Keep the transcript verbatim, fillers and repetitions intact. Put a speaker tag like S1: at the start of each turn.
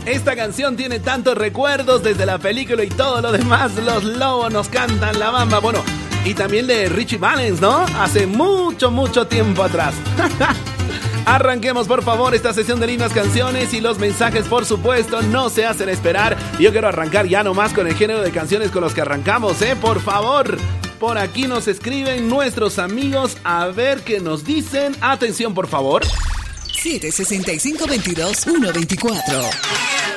S1: Esta canción tiene tantos recuerdos desde la película y todo lo demás. Los Lobos nos cantan La Bamba. Bueno, y también de Richie Valens, ¿no? Hace mucho, mucho tiempo atrás. Arranquemos por favor esta sesión de lindas canciones y los mensajes por supuesto no se hacen esperar. Yo quiero arrancar ya nomás con el género de canciones con los que arrancamos, ¿eh? Por favor, por aquí nos escriben nuestros amigos a ver qué nos dicen. Atención por favor.
S2: siete seis cinco, veintidós, uno veinticuatro.